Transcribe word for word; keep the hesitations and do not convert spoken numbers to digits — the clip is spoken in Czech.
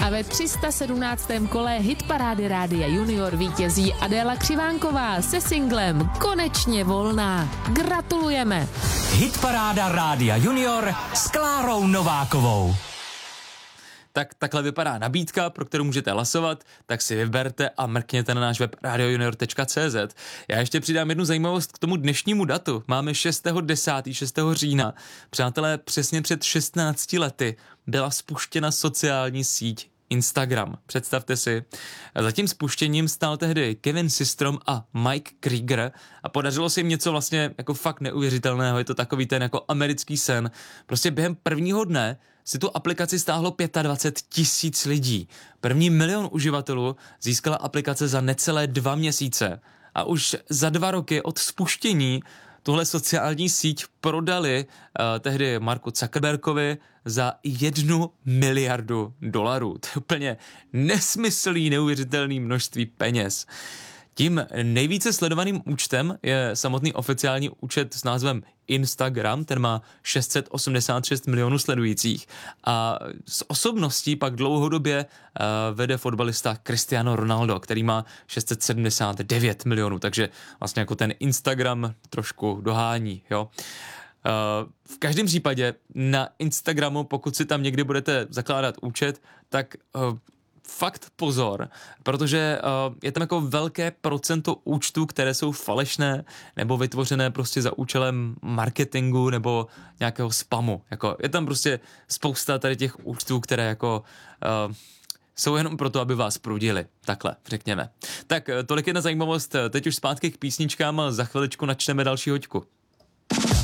A ve tři sta sedmnáctém kole hitparády Rádia Junior vítězí Adéla Křivánková se singlem Konečně volná. Gratulujeme! Hitparáda Rádia Junior s Klárou Novákovou. Tak takhle vypadá nabídka, pro kterou můžete hlasovat, tak si vyberte a mrkněte na náš web radio junior tečka cé zet. Já ještě přidám jednu zajímavost k tomu dnešnímu datu. Máme šestého desátého šestého října. Přátelé, přesně před šestnácti lety byla spuštěna sociální síť Instagram. Představte si. Za tím spuštěním stál tehdy Kevin Systrom a Mike Krieger a podařilo se jim něco vlastně jako fakt neuvěřitelného. Je to takový ten jako americký sen. Prostě během prvního dne si tu aplikaci stáhlo dvacet pět tisíc lidí. První milion uživatelů získala aplikace za necelé dva měsíce. A už za dva roky od spuštění tuhle sociální síť prodali uh, tehdy Marku Zuckerbergovi za jednu miliardu dolarů. To je úplně nesmyslný, neuvěřitelný množství peněz. Tím nejvíce sledovaným účtem je samotný oficiální účet s názvem Instagram, ten má šest set osmdesát šest milionů sledujících a s osobností pak dlouhodobě uh, vede fotbalista Cristiano Ronaldo, který má šest set sedmdesát devět milionů, takže vlastně jako ten Instagram trošku dohání, jo. Uh, v každém případě na Instagramu, pokud si tam někdy budete zakládat účet, tak uh, fakt pozor, protože uh, je tam jako velké procento účtů, které jsou falešné nebo vytvořené prostě za účelem marketingu nebo nějakého spamu. Jako, je tam prostě spousta tady těch účtů, které jako uh, jsou jenom proto, aby vás prudili. Takhle, řekněme. Tak tolik jedna zajímavost, teď už zpátky k písničkám a za chviličku načneme další hoďku.